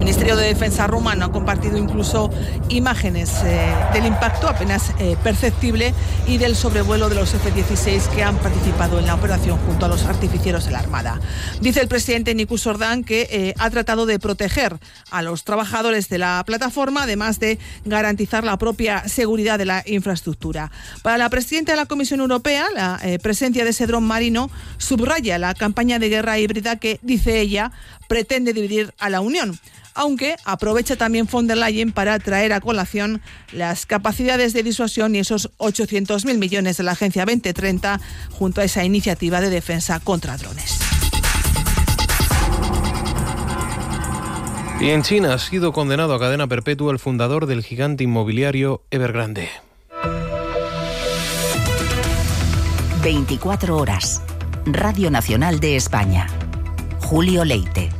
Ministerio de Defensa rumano ha compartido incluso imágenes del impacto apenas perceptible y del sobrevuelo de los F-16 que han participado en la operación junto a los artificieros de la Armada. Dice el presidente Nikus Ordan que ha tratado de proteger a los trabajadores de la plataforma, además de garantizar la propia seguridad de la infraestructura. Para la presidenta de la Comisión Europea, la presencia de ese dron marino subraya la campaña de guerra híbrida que, dice ella, pretende dividir a la Unión, aunque aprovecha también von der Leyen para traer a colación las capacidades de disuasión y esos 800.000 millones de la Agencia 2030 junto a esa iniciativa de defensa contra drones. Y en China ha sido condenado a cadena perpetua el fundador del gigante inmobiliario Evergrande. 24 horas. Radio Nacional de España. Julio Leite.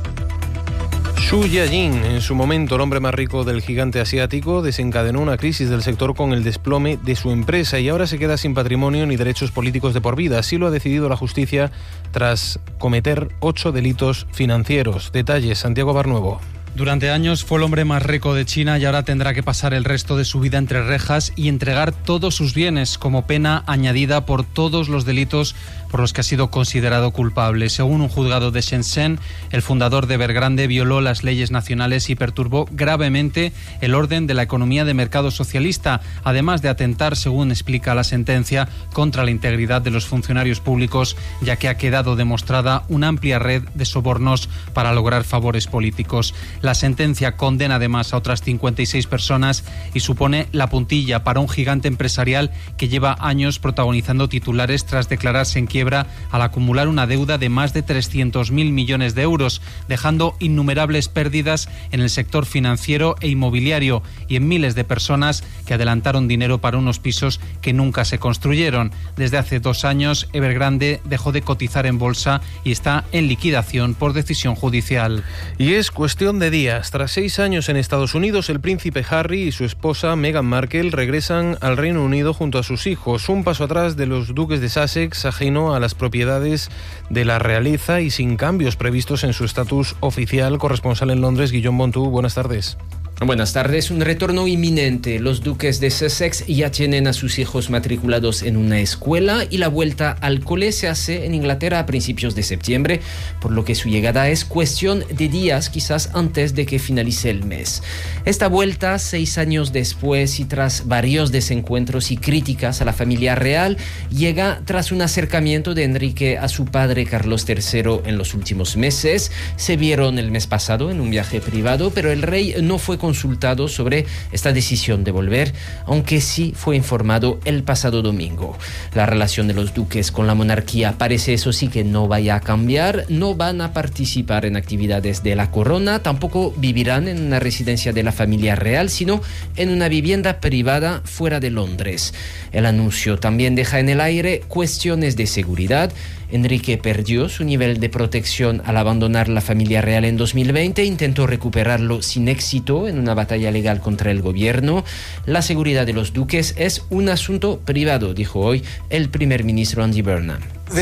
Xu Yajin, en su momento el hombre más rico del gigante asiático, desencadenó una crisis del sector con el desplome de su empresa y ahora se queda sin patrimonio ni derechos políticos de por vida. Así lo ha decidido la justicia tras cometer 8 delitos financieros. Detalles, Santiago Barnuevo. Durante años fue el hombre más rico de China y ahora tendrá que pasar el resto de su vida entre rejas y entregar todos sus bienes como pena añadida por todos los delitos por los que ha sido considerado culpable. Según un juzgado de Shenzhen, el fundador de Evergrande violó las leyes nacionales y perturbó gravemente el orden de la economía de mercado socialista, además de atentar, según explica la sentencia, contra la integridad de los funcionarios públicos, ya que ha quedado demostrada una amplia red de sobornos para lograr favores políticos. La sentencia condena además a otras 56 personas y supone la puntilla para un gigante empresarial que lleva años protagonizando titulares tras declararse en quiebra al acumular una deuda de más de 300.000 millones de euros, dejando innumerables pérdidas en el sector financiero e inmobiliario y en miles de personas que adelantaron dinero para unos pisos que nunca se construyeron. Desde hace 2 años, Evergrande dejó de cotizar en bolsa y está en liquidación por decisión judicial. Y es cuestión de días. Tras 6 años en Estados Unidos, el príncipe Harry y su esposa Meghan Markle regresan al Reino Unido junto a sus hijos. Un paso atrás de los duques de Sussex, ajeno a las propiedades de la realeza y sin cambios previstos en su estatus oficial. Corresponsal en Londres, Guillaume Montú, buenas tardes. Buenas tardes. Un retorno inminente. Los duques de Sussex ya tienen a sus hijos matriculados en una escuela y la vuelta al cole se hace en Inglaterra a principios de septiembre, por lo que su llegada es cuestión de días, quizás antes de que finalice el mes. Esta vuelta, 6 años después y tras varios desencuentros y críticas a la familia real, llega tras un acercamiento de Enrique a su padre Carlos III en los últimos meses. Se vieron el mes pasado en un viaje privado, pero el rey no fue consultado sobre esta decisión de volver, aunque sí fue informado el pasado domingo. La relación de los duques con la monarquía parece, eso sí, que no vaya a cambiar. No van a participar en actividades de la corona, tampoco vivirán en una residencia de la familia real, sino en una vivienda privada fuera de Londres. El anuncio también deja en el aire cuestiones de seguridad. Enrique perdió su nivel de protección al abandonar la familia real en 2020, intentó recuperarlo sin éxito en una batalla legal contra el gobierno. La seguridad de los duques es un asunto privado, dijo hoy el primer ministro Andy Burnham.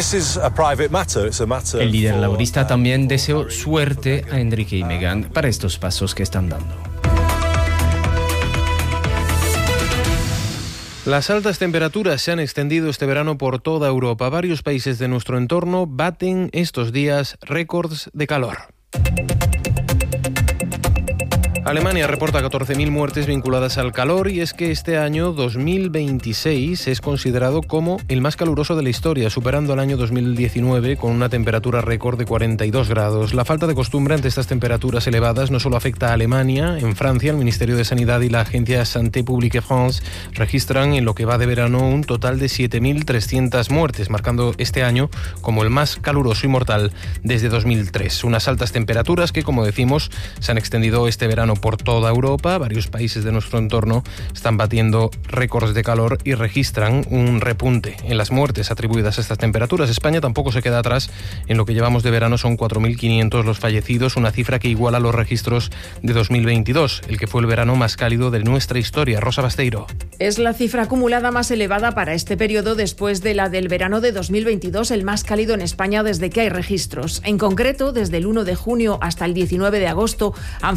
El líder laborista también deseó suerte a Enrique y Meghan para estos pasos que están dando. Las altas temperaturas se han extendido este verano por toda Europa. Varios países de nuestro entorno baten estos días récords de calor. Alemania reporta 14.000 muertes vinculadas al calor y es que este año 2026 es considerado como el más caluroso de la historia, superando al año 2019 con una temperatura récord de 42 grados. La falta de costumbre ante estas temperaturas elevadas no solo afecta a Alemania. En Francia, el Ministerio de Sanidad y la agencia Santé Publique France registran en lo que va de verano un total de 7.300 muertes, marcando este año como el más caluroso y mortal desde 2003. Unas altas temperaturas que, como decimos, se han extendido este verano por toda Europa. Varios países de nuestro entorno están batiendo récords de calor y registran un repunte en las muertes atribuidas a estas temperaturas. España tampoco se queda atrás. En lo que llevamos de verano son 4.500 los fallecidos, una cifra que iguala los registros de 2022, el que fue el verano más cálido de nuestra historia. Rosa Basteiro. Es la cifra acumulada más elevada para este periodo después de la del verano de 2022, el más cálido en España desde que hay registros. En concreto, desde el 1 de junio hasta el 19 de agosto han